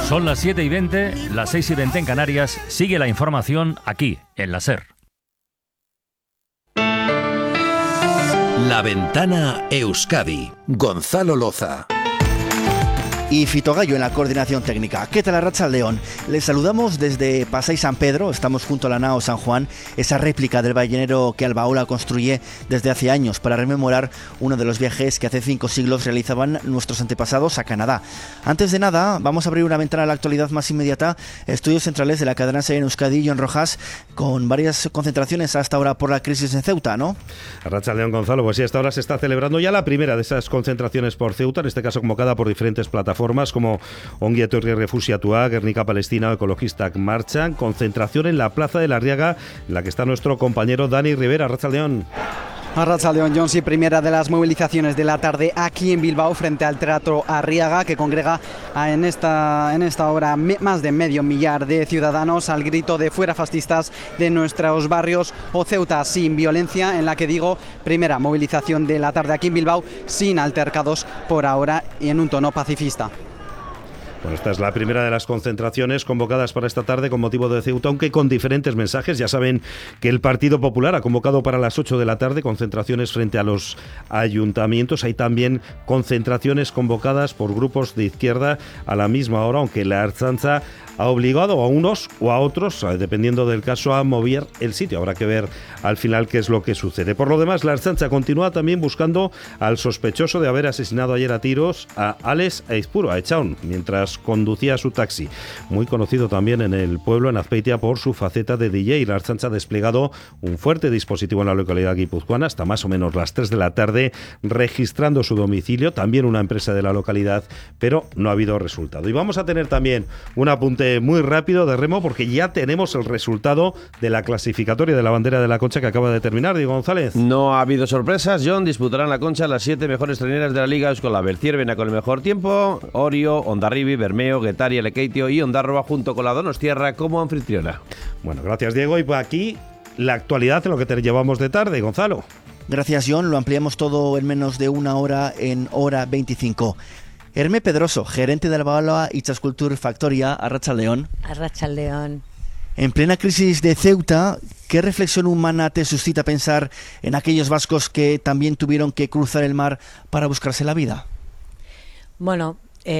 Son las 7:20, las 6:20 en Canarias. Sigue la información aquí, en la SER. La Ventana Euskadi. Gonzalo Loza. Y Fito Gallo en la coordinación técnica. ¿Qué tal, Arratsaldeon? Les saludamos desde Pasai San Pedro. Estamos junto a la nao San Juan, esa réplica del ballenero que Albaola construye desde hace años para rememorar uno de los viajes que hace 5 siglos realizaban nuestros antepasados a Canadá. Antes de nada, vamos a abrir una ventana a la actualidad más inmediata. Estudios centrales de la cadena SER en Euskadi, John Rojas, con varias concentraciones hasta ahora por la crisis en Ceuta, ¿no? Arratsaldeon, Gonzalo. Pues sí, hasta ahora se está celebrando ya la primera de esas concentraciones por Ceuta, en este caso convocada por diferentes plataformas como Ongi Etorri Refusiatua, Guernica Palestina, Ecologistak Marchan. Concentración en la Plaza de la Arriaga, en la que está nuestro compañero Dani Rivera. Arratsaldeon. Arratsaldeon, John, sí, primera de las movilizaciones de la tarde aquí en Bilbao frente al Teatro Arriaga, que congrega en esta hora más de medio millar de ciudadanos al grito de fuera fascistas de nuestros barrios o Ceuta sin violencia, en la que digo, primera movilización de la tarde aquí en Bilbao sin altercados por ahora y en un tono pacifista. Bueno, esta es la primera de las concentraciones convocadas para esta tarde con motivo de Ceuta, aunque con diferentes mensajes. Ya saben que el Partido Popular ha convocado para las 8 de la tarde concentraciones frente a los ayuntamientos. Hay también concentraciones convocadas por grupos de izquierda a la misma hora, aunque la Ertzaintza ha obligado a unos o a otros, dependiendo del caso, a mover el sitio. Habrá que ver al final qué es lo que sucede. Por lo demás, la Ertzaintza continúa también buscando al sospechoso de haber asesinado ayer a tiros a Alex Aizpuru, a Echaun, mientras conducía su taxi. Muy conocido también en el pueblo, en Azpeitia, por su faceta de DJ. La Ertzaintza ha desplegado un fuerte dispositivo en la localidad guipuzcoana hasta más o menos las 3 de la tarde, registrando su domicilio, también una empresa de la localidad, pero no ha habido resultado. Y vamos a tener también un apunte muy rápido de remo, porque ya tenemos el resultado de la clasificatoria de la bandera de la Concha que acaba de terminar. Diego González. No ha habido sorpresas, John. Disputarán la Concha las 7 mejores traineras de la Liga: Euskolabel, Ciervena con el mejor tiempo, Orio, Hondarribi, Bermeo, Guetaria, Lekeitio y Ondarroa junto con la Donostierra como anfitriona. Bueno, gracias, Diego. Y por aquí la actualidad en lo que te llevamos de tarde, Gonzalo. Gracias, John. Lo ampliamos todo en menos de una hora, en hora 25. Herme Pedroso, gerente de Albaola Itzaskultur Factoria, Arratsaldeon. Arratsaldeon. En plena crisis de Ceuta, ¿qué reflexión humana te suscita pensar en aquellos vascos que también tuvieron que cruzar el mar para buscarse la vida? Bueno,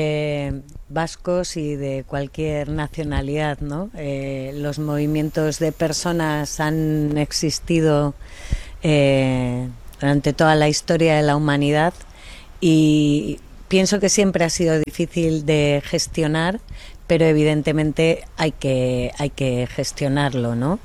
vascos y de cualquier nacionalidad, ¿no? Los movimientos de personas han existido durante toda la historia de la humanidad y pienso que siempre ha sido difícil de gestionar, pero evidentemente hay que gestionarlo, ¿no?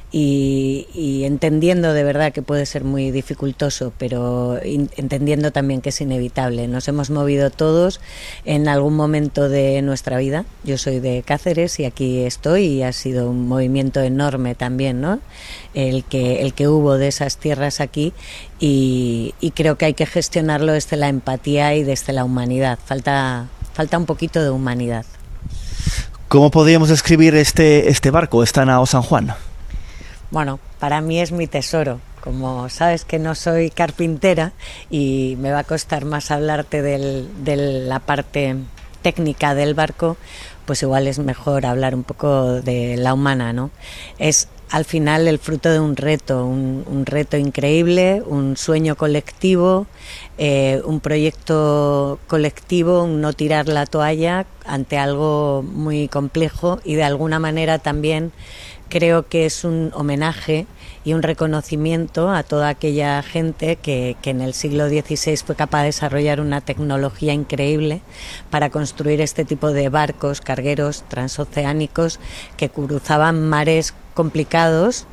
Y entendiendo de verdad que puede ser muy dificultoso, pero entendiendo también que es inevitable. Nos hemos movido todos en algún momento de nuestra vida. Yo soy de Cáceres y aquí estoy, y ha sido un movimiento enorme también, ¿no? El que hubo de esas tierras aquí, y creo que hay que gestionarlo desde la empatía y desde la humanidad. Falta un poquito de humanidad. ¿Cómo podríamos describir este barco, esta nao San Juan? Bueno, para mí es mi tesoro. Como sabes que no soy carpintera y me va a costar más hablarte de la parte técnica del barco, pues igual es mejor hablar un poco de la humana, ¿no? Es al final el fruto de un reto increíble, un sueño colectivo, un proyecto colectivo, un no tirar la toalla ante algo muy complejo, y de alguna manera también creo que es un homenaje y un reconocimiento a toda aquella gente que en el siglo XVI fue capaz de desarrollar una tecnología increíble para construir este tipo de barcos cargueros transoceánicos que cruzaban mares complicados,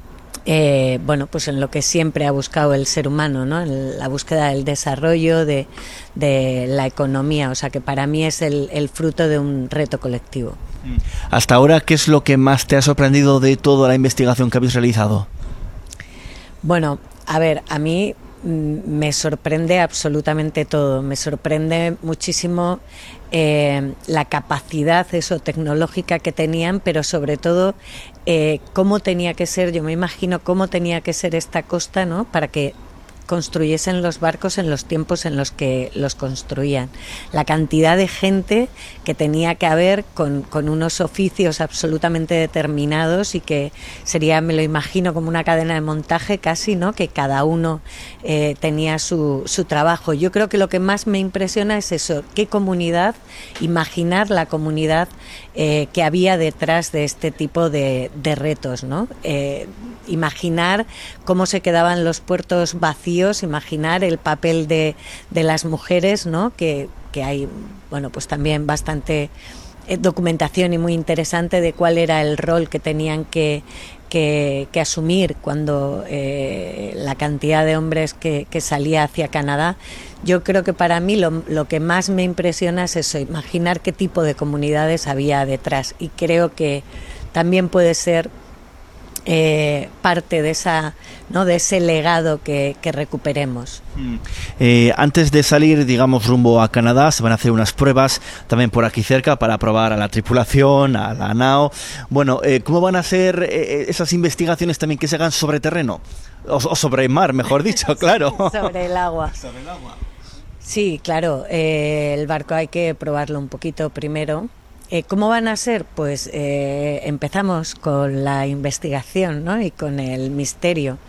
pues en lo que siempre ha buscado el ser humano, ¿no? En la búsqueda del desarrollo, de la economía. O sea que para mí es el fruto de un reto colectivo. Hasta ahora, ¿qué es lo que más te ha sorprendido de toda la investigación que habéis realizado? Bueno, a ver, a mí me sorprende absolutamente todo. Me sorprende muchísimo la capacidad tecnológica que tenían, pero sobre todo cómo tenía que ser, yo me imagino cómo tenía que ser esta costa, ¿no? Para que construyesen los barcos en los tiempos en los que los construían. La cantidad de gente que tenía que haber con unos oficios absolutamente determinados y que sería, me lo imagino, como una cadena de montaje casi, ¿no? Que cada uno tenía su trabajo. Yo creo que lo que más me impresiona es eso, qué comunidad, imaginar la comunidad que había detrás de este tipo de retos, ¿no? Imaginar cómo se quedaban los puertos vacíos, imaginar el papel de las mujeres, ¿no? Que hay, bueno, pues también bastante documentación y muy interesante de cuál era el rol que tenían que asumir cuando la cantidad de hombres que salía hacia Canadá. Yo creo que para mí lo que más me impresiona es eso, imaginar qué tipo de comunidades había detrás, y creo que también puede ser parte de esa, ¿no? De ese legado que recuperemos. Antes de salir, digamos, rumbo a Canadá, se van a hacer unas pruebas también por aquí cerca para probar a la tripulación, a la nao. Bueno, ¿cómo van a ser esas investigaciones también que se hagan sobre terreno? O sobre el mar, mejor dicho, claro. Sobre el agua. Sobre el agua. Sí, claro. El barco hay que probarlo un poquito primero. ¿Cómo van a ser? Pues empezamos con la investigación, ¿no? Y con el misterio.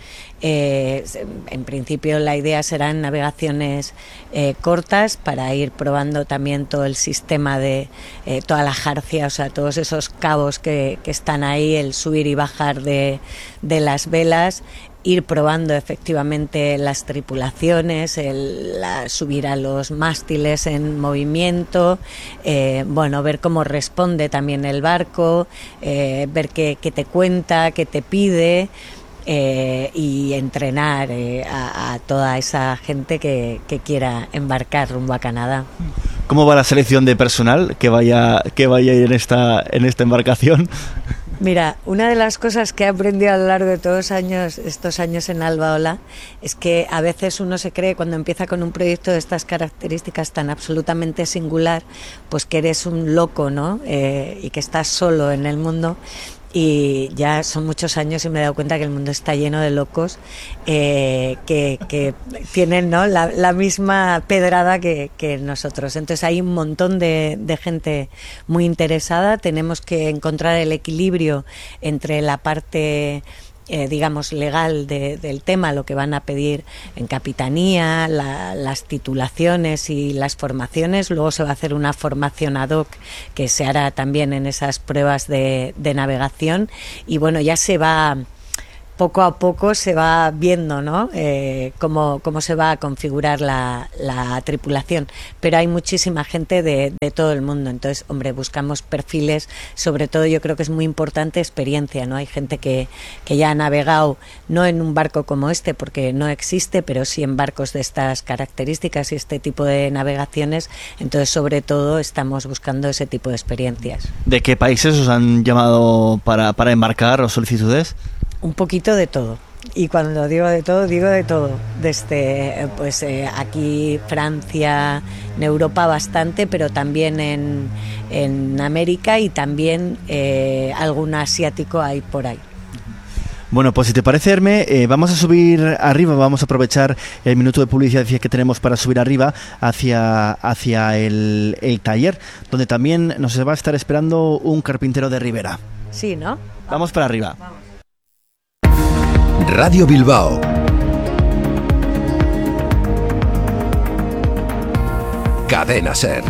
En principio la idea serán navegaciones cortas para ir probando también todo el sistema de toda la jarcia, o sea, todos esos cabos que están ahí, el subir y bajar de las velas, ir probando efectivamente las tripulaciones, subir a los mástiles en movimiento, bueno, ver cómo responde también el barco, ver qué te cuenta, qué te pide, y entrenar a toda esa gente que quiera embarcar rumbo a Canadá. ¿Cómo va la selección de personal que vaya a ir en esta embarcación? Mira, una de las cosas que he aprendido a lo largo de todos estos años en Albaola es que a veces uno se cree, cuando empieza con un proyecto de estas características tan absolutamente singular, pues que eres un loco, ¿no? Y que estás solo en el mundo. Y ya son muchos años y me he dado cuenta que el mundo está lleno de locos que tienen, ¿no? la misma pedrada que nosotros. Entonces hay un montón de gente muy interesada. Tenemos que encontrar el equilibrio entre la parte digamos legal del tema, lo que van a pedir en capitanía, las titulaciones y las formaciones. Luego se va a hacer una formación ad hoc que se hará también en esas pruebas de navegación, y bueno, ya se va poco a poco se va viendo, ¿no? Cómo se va a configurar la tripulación, pero hay muchísima gente de todo el mundo. Entonces, hombre, buscamos perfiles, sobre todo yo creo que es muy importante experiencia, ¿no? Hay gente que ya ha navegado, no en un barco como este, porque no existe, pero sí en barcos de estas características y este tipo de navegaciones. Entonces, sobre todo, estamos buscando ese tipo de experiencias. ¿De qué países os han llamado para embarcar o solicitudes? Un poquito de todo. Y cuando digo de todo, desde pues aquí Francia, en Europa bastante, pero también en América, y también algún asiático hay por ahí. Bueno, pues si te parece, Herme, vamos a subir arriba, vamos a aprovechar el minuto de publicidad que tenemos para subir arriba hacia el taller, donde también nos va a estar esperando un carpintero de Ribera. Sí, ¿no? Vamos para arriba. Vamos. Radio Bilbao. Cadena SER.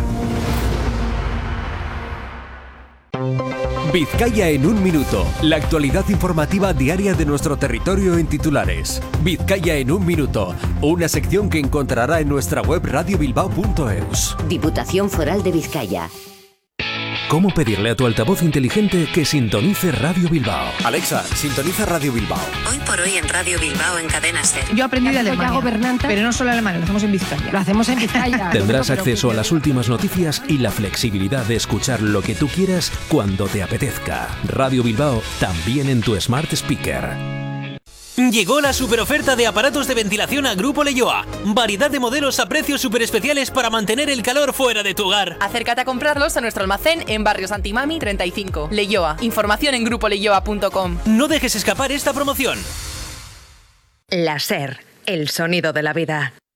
Vizcaya en un minuto. La actualidad informativa diaria de nuestro territorio en titulares. Vizcaya en un minuto. Una sección que encontrará en nuestra web radiobilbao.eus. Diputación Foral de Vizcaya. ¿Cómo pedirle a tu altavoz inteligente que sintonice Radio Bilbao? Alexa, sintoniza Radio Bilbao. Hoy por hoy en Radio Bilbao en Cadena SER. Yo aprendí de Alemania, pero no solo Alemania, lo hacemos en Vizcaya. Lo hacemos en Vizcaya. Tendrás acceso a las últimas noticias y la flexibilidad de escuchar lo que tú quieras cuando te apetezca. Radio Bilbao, también en tu Smart Speaker. Llegó la superoferta de aparatos de ventilación a Grupo Leioa. Variedad de modelos a precios super especiales para mantener el calor fuera de tu hogar. Acércate a comprarlos a nuestro almacén en Barrio Santimami 35. Leioa. Información en grupoleioa.com. No dejes escapar esta promoción. La SER. el sonido de la vida.